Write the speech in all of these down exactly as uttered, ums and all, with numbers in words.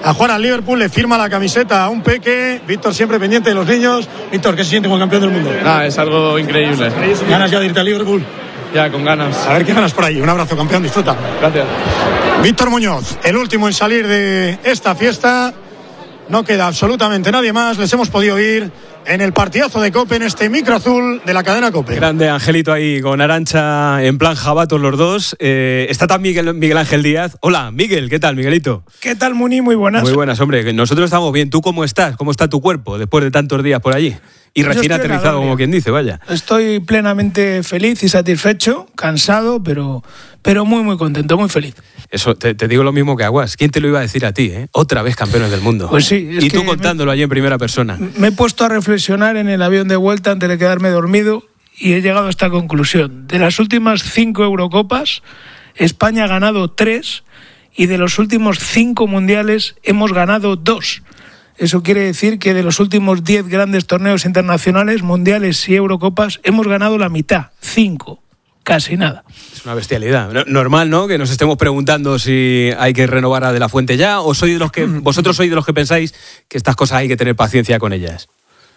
a jugar al Liverpool, le firma la camiseta a un peque. Víctor siempre pendiente de los niños. Víctor, ¿qué se siente como campeón del mundo? Ah, es algo increíble. ¿Ganas ya de irte al Liverpool? Ya, con ganas. A ver qué ganas por ahí. Un abrazo, campeón, disfruta. Gracias. Víctor Muñoz, el último en salir de esta fiesta. No queda absolutamente nadie más. Les hemos podido ir en el partidazo de COPE, en este micro azul de la cadena COPE. Grande Angelito ahí con Arantxa en plan jabatos los dos. Eh, está también Miguel, Miguel Ángel Díaz. Hola, Miguel, ¿qué tal, Miguelito? ¿Qué tal, Muni? Muy buenas. Muy buenas, hombre. Nosotros estamos bien. ¿Tú cómo estás? ¿Cómo está tu cuerpo después de tantos días por allí? Y recién aterrizado, como quien dice, vaya. Estoy plenamente feliz y satisfecho, cansado, pero, pero muy, muy contento, muy feliz. Eso, te, te digo lo mismo que Aguas. ¿Quién te lo iba a decir a ti, eh? Otra vez campeones del mundo. Pues sí. Es y tú que contándolo me, allí en primera persona. Me he puesto a reflexionar en el avión de vuelta antes de quedarme dormido y he llegado a esta conclusión. De las últimas cinco Eurocopas, España ha ganado tres y de los últimos cinco mundiales hemos ganado dos. Eso quiere decir que de los últimos diez grandes torneos internacionales, mundiales y Eurocopas, hemos ganado la mitad, cinco, casi nada. Es una bestialidad. Normal, ¿no? Que nos estemos preguntando si hay que renovar a De la Fuente ya, o sois de los que vosotros sois de los que pensáis que estas cosas hay que tener paciencia con ellas.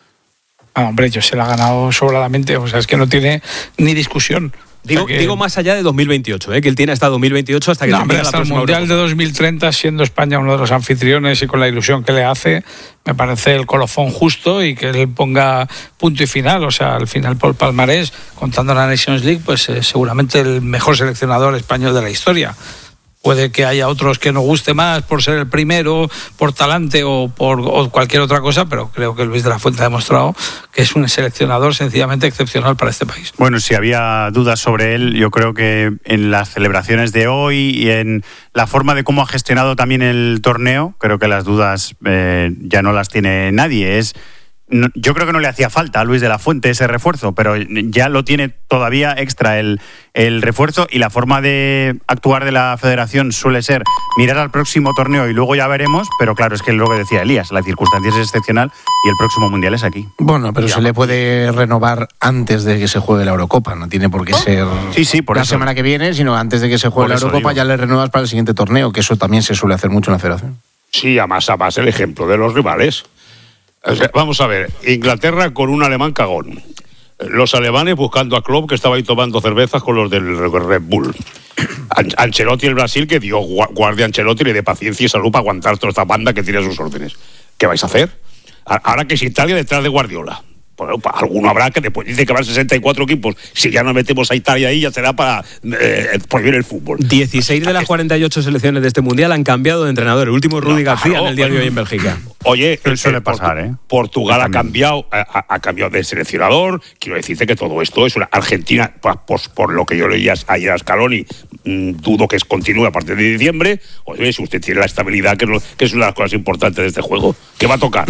Ah, hombre, yo se la ha ganado sobradamente, o sea, es que no tiene ni discusión. Digo, o sea que... digo más allá de dos mil veintiocho, ¿eh? Que él tiene hasta dos mil veintiocho hasta que no, se hombre, la hasta el próxima Mundial Europa. de dos mil treinta, siendo España uno de los anfitriones y con la ilusión que le hace, me parece el colofón justo y que él ponga punto y final, o sea, al final por palmarés, contando la Nations League, pues eh, seguramente el mejor seleccionador español de la historia. Puede que haya otros que nos guste más por ser el primero, por talante o por o cualquier otra cosa, pero creo que Luis de la Fuente ha demostrado que es un seleccionador sencillamente excepcional para este país. Bueno, si había dudas sobre él, yo creo que en las celebraciones de hoy y en la forma de cómo ha gestionado también el torneo, creo que las dudas eh, ya no las tiene nadie. Es No, yo creo que no le hacía falta a Luis de la Fuente ese refuerzo, pero ya lo tiene todavía extra el, el refuerzo, y la forma de actuar de la federación suele ser mirar al próximo torneo y luego ya veremos, pero claro, es que lo que decía Elías, la circunstancia es excepcional y el próximo mundial es aquí. Bueno, pero ya. Se le puede renovar antes de que se juegue la Eurocopa, no tiene por qué ser sí, sí, por la eso. semana que viene, sino antes de que se juegue la Eurocopa digo. Ya le renuevas para el siguiente torneo, que eso también se suele hacer mucho en la federación. Sí, además, además el ejemplo de los rivales. O sea, vamos a ver, Inglaterra con un alemán cagón. Los alemanes buscando a Klopp, que estaba ahí tomando cervezas con los del Red Bull. An- Ancelotti el Brasil, que dio guardia a Ancelotti y le dé paciencia y salud para aguantar toda esta banda que tiene a sus órdenes. ¿Qué vais a hacer? Ahora que es Italia detrás de Guardiola. Bueno, alguno habrá que después dice que van sesenta y cuatro equipos. Si ya no metemos a Italia ahí, ya será para eh, prohibir el fútbol. dieciséis de las cuarenta y ocho selecciones de este mundial han cambiado de entrenador. El último, Rudi no, García, claro, en el día de bueno, hoy en Bélgica. Oye, Pero suele eh, pasar, Portu- ¿eh? Portugal ha cambiado, ha, ha cambiado de seleccionador. Quiero decirte que todo esto es una Argentina, pues, por lo que yo leía ayer a Scaloni, mmm, dudo que es continúe a partir de diciembre. Oye, si usted tiene la estabilidad, que es, lo, que es una de las cosas importantes de este juego, ¿qué va a tocar?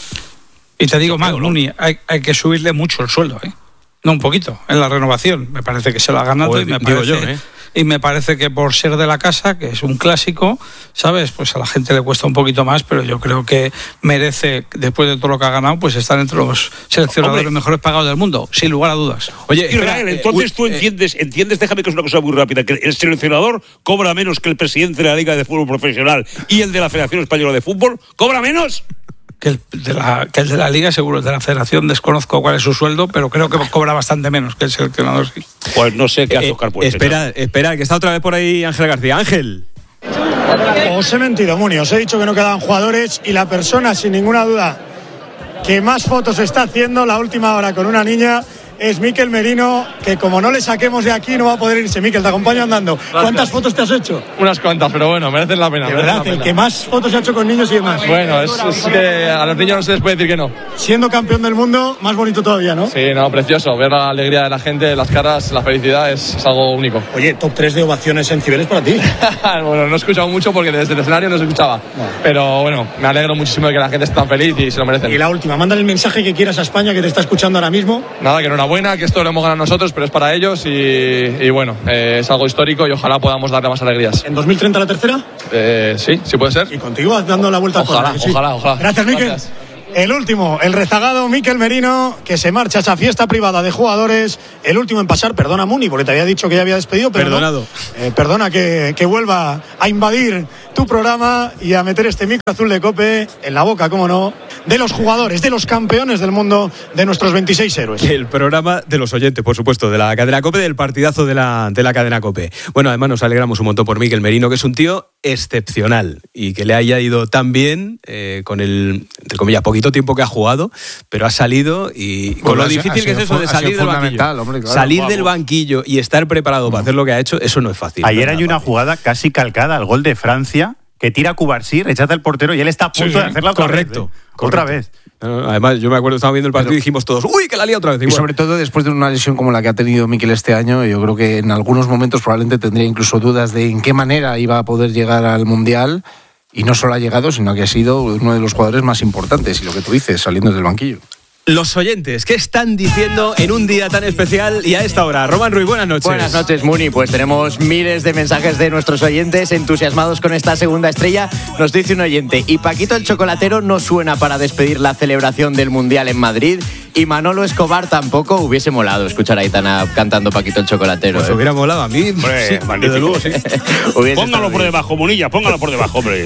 Y te digo más, Luni, hay, hay que subirle mucho el sueldo, ¿eh? No un poquito, en la renovación. Me parece que se lo ha ganado pues, y, me parece, yo, ¿eh? y me parece que por ser de la casa, que es un clásico, ¿sabes? Pues a la gente le cuesta un poquito más, pero yo creo que merece, después de todo lo que ha ganado, pues estar entre los seleccionadores Hombre. mejores pagados del mundo, sin lugar a dudas. Oye, Israel, entonces eh, tú entiendes, entiendes, déjame que es una cosa muy rápida, que el seleccionador cobra menos que el presidente de la Liga de Fútbol Profesional y el de la Federación Española de Fútbol, ¿cobra menos? Que el, de la, que el de la Liga, seguro, el de la Federación, desconozco cuál es su sueldo, pero creo que cobra bastante menos que el seleccionador. Sí. Pues no sé qué hace Oscar Puente. Espera, espera, que está otra vez por ahí Ángel García. Ángel. Os he mentido, Muni, os he dicho que no quedaban jugadores y la persona, sin ninguna duda, que más fotos está haciendo la última hora con una niña es Mikel Merino, que como no le saquemos de aquí no va a poder irse. Mikel, te acompaño andando. Gracias. ¿Cuántas fotos te has hecho? Unas cuantas, pero bueno, merecen la pena. De verdad, la pena. El que más fotos se ha hecho con niños y demás. Bueno, es, es que a los niños no se les puede decir que no. Siendo campeón del mundo, más bonito todavía, ¿no? Sí, no, precioso. Ver la alegría de la gente, las caras, la felicidad es, es algo único. Oye, top tres de ovaciones en Cibeles para ti. Bueno, no he escuchado mucho porque desde el escenario no se escuchaba. No. Pero bueno, me alegro muchísimo de que la gente esté tan feliz y se lo merecen. Y la última, mándale el mensaje que quieras a España, que te está escuchando ahora mismo. Nada, que enhorabuena, que esto lo hemos ganado nosotros, pero es para ellos y, y bueno, eh, es algo histórico y ojalá podamos darle más alegrías. ¿En dos mil treinta la tercera? Eh, sí, sí puede ser. Y contigo dando la vuelta ojalá, a cosas, ¿sí? Ojalá, ojalá. Gracias, Mikel. Gracias. El último, el rezagado Mikel Merino, que se marcha a esa fiesta privada de jugadores. El último en pasar, perdona Muni, porque te había dicho que ya había despedido, pero Perdonado. No. Eh, perdona que, que vuelva a invadir tu programa y a meter este micro azul de COPE en la boca, cómo no, de los jugadores, de los campeones del mundo, de nuestros veintiséis héroes. El programa de los oyentes, por supuesto, de la cadena COPE, del partidazo de la, de la cadena COPE. Bueno, además nos alegramos un montón por Mikel Merino, que es un tío excepcional y que le haya ido tan bien eh, con el, entre comillas, poquito tiempo que ha jugado, pero ha salido y bueno, con lo ha, difícil ha que es eso de salir del banquillo. Hombre, claro. Salir Vamos. del banquillo y estar preparado para hacer lo que ha hecho, eso no es fácil. Ayer no hay es una fácil. jugada casi calcada al gol de Francia, que tira Cubarsí, rechaza el portero y él está a punto Sí, sí. de hacerla otra Correcto, vez. ¿eh? correcto. Otra vez. No, no, además, yo me acuerdo, estábamos viendo el partido Pero- y dijimos todos, ¡uy, que la lía otra vez! Y Igual. sobre todo después de una lesión como la que ha tenido Mikel este año, yo creo que en algunos momentos probablemente tendría incluso dudas de en qué manera iba a poder llegar al Mundial. Y no solo ha llegado, sino que ha sido uno de los jugadores más importantes. Y lo que tú dices, saliendo del banquillo. Los oyentes, ¿qué están diciendo en un día tan especial y a esta hora? Román Ruiz, buenas noches. Buenas noches, Muni. Pues tenemos miles de mensajes de nuestros oyentes entusiasmados con esta segunda estrella. Nos dice un oyente, y Paquito el Chocolatero no suena para despedir la celebración del Mundial en Madrid, y Manolo Escobar tampoco. Hubiese molado escuchar a Aitana cantando Paquito el Chocolatero. Pues ¿eh? hubiera molado a mí. Hombre, Sí, magnífico. desde luego, sí. Hubiese Póngalo estado por bien. debajo, Munilla, póngalo por debajo, hombre.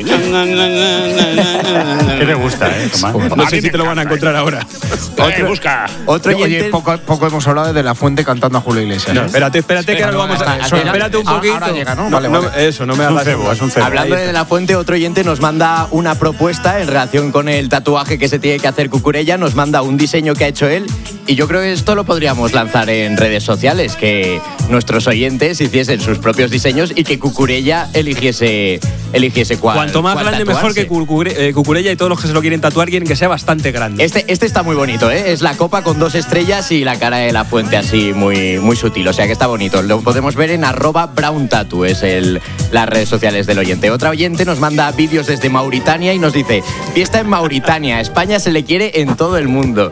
¿Qué te gusta, eh, Tomás? No A sé mí si me te lo van a encanta, encontrar ahora. Eh, busca. Otro Oye, oyente... poco, poco hemos hablado de La Fuente cantando a Julio Iglesias. No, ¿eh? espérate, espérate, que ahora lo vamos a... Eso, Espérate un ahora- poquito. ahora llega, ¿no? No, Vale, no, vale. eso, no me Es un hagas... cebo, es un cebo. Hablando Ahí de está. La Fuente, otro oyente nos manda una propuesta en relación con el tatuaje que se tiene que hacer Cucurella, nos manda un diseño que ha hecho él, y yo creo que esto lo podríamos lanzar en redes sociales, que nuestros oyentes hiciesen sus propios diseños y que Cucurella eligiese, eligiese cuál. Cuanto más cuál grande, mejor tatuarse. que Cucure- eh, Cucurella, y todos los que se lo quieren tatuar quieren que sea bastante grande. Este, este está muy bonito, ¿eh? Es la copa con dos estrellas y la cara de La Fuente así muy, muy sutil, o sea que está bonito. Lo podemos ver en arroba brown tattoo, es el, las redes sociales del oyente. Otra oyente nos manda vídeos desde Mauritania y nos dice, fiesta en Mauritania, España se le quiere en todo el mundo.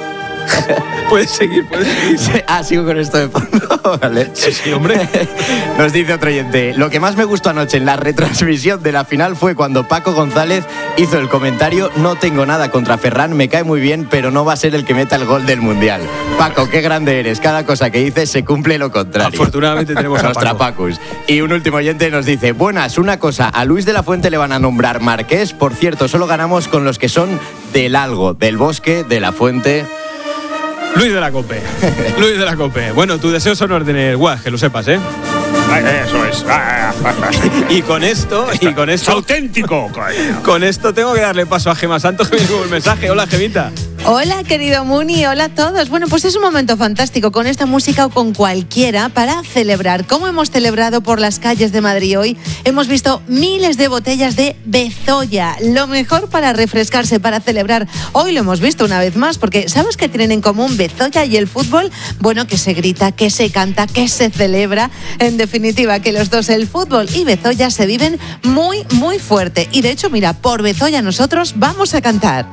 Puedes seguir, puedes seguir. Ah, sigo con esto de fondo. Vale. Sí, sí, hombre. Nos dice otro oyente, lo que más me gustó anoche en la retransmisión de la final fue cuando Paco González hizo el comentario, no tengo nada contra Ferran, me cae muy bien, pero no va a ser el que meta el gol del Mundial. Paco, qué grande eres, cada cosa que dices se cumple lo contrario. Afortunadamente tenemos a Nuestra Paco. Pacus. Y un último oyente nos dice, buenas, una cosa, a Luis de la Fuente le van a nombrar Marqués, por cierto, solo ganamos con los que son del Algo, del Bosque, de la Fuente... Luis de la Cope. Luis de la Cope. Bueno, tu deseo son órdenes, guau, que lo sepas, ¿eh? Eso es. Ah, ah, ah. Y con esto, y con Es esto, auténtico, coño. con esto tengo que darle paso a Gema Santos, que me llegó el mensaje. Hola, Gemita. Hola, querido Muni, hola a todos. Bueno, pues es un momento fantástico con esta música o con cualquiera para celebrar. Como hemos celebrado por las calles de Madrid hoy, hemos visto miles de botellas de Bezoya, lo mejor para refrescarse, para celebrar. Hoy lo hemos visto una vez más, porque ¿sabes qué tienen en común Bezoya y el fútbol? Bueno, que se grita, que se canta, que se celebra. En definitiva, que los dos, el fútbol y Bezoya, se viven muy, muy fuerte. Y de hecho, mira, por Bezoya nosotros vamos a cantar.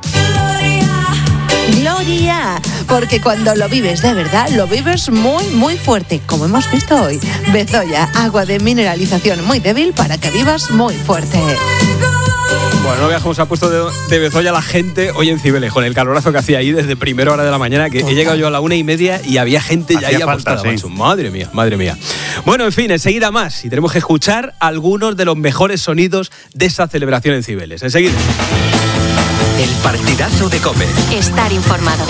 Gloria, porque cuando lo vives de verdad, lo vives muy, muy fuerte, como hemos visto hoy. Bezoya, agua de mineralización muy débil para que vivas muy fuerte. Bueno, no veas cómo se ha puesto de, de Bezoya la gente hoy en Cibeles, con el calorazo que hacía ahí desde primera hora de la mañana, que he llegado yo a la una y media y había gente ya Hacía ahí falta, apostada, sí. macho. Madre mía, madre mía. Bueno, en fin, enseguida más, y tenemos que escuchar algunos de los mejores sonidos de esa celebración en Cibeles. Enseguida. El partidazo de COPE. Estar informado.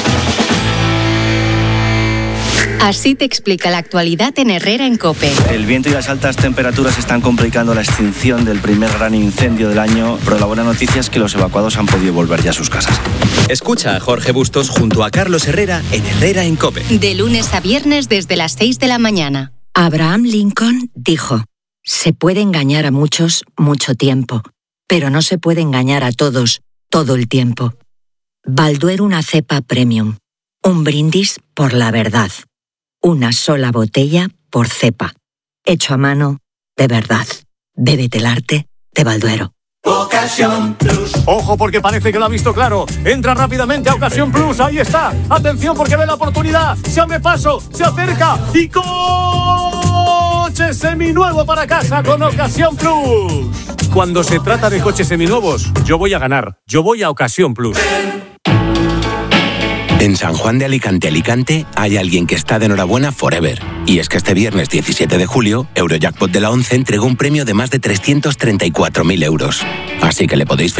Así te explica la actualidad en Herrera en COPE. El viento y las altas temperaturas están complicando la extinción del primer gran incendio del año, pero la buena noticia es que los evacuados han podido volver ya a sus casas. Escucha a Jorge Bustos junto a Carlos Herrera en Herrera en COPE. De lunes a viernes desde las seis de la mañana. Abraham Lincoln dijo, se puede engañar a muchos mucho tiempo, pero no se puede engañar a todos todo el tiempo. Balduero, una cepa premium. Un brindis por la verdad. Una sola botella por cepa. Hecho a mano, de verdad. Bébete el arte de Balduero. Ocasión Plus. Ojo porque parece que lo ha visto claro. Entra rápidamente a Ocasión Plus. Ahí está. Atención porque ve la oportunidad. Se abre paso. Se acerca. Y ¡gol! coche seminuevo para casa con Ocasión Plus. Cuando se trata de coches seminuevos, yo voy a ganar. Yo voy a Ocasión Plus. En San Juan de Alicante, Alicante, hay alguien que está de enhorabuena forever. Y es que este viernes diecisiete de julio, Eurojackpot de la once entregó un premio de más de trescientos treinta y cuatro mil euros. Así que le podéis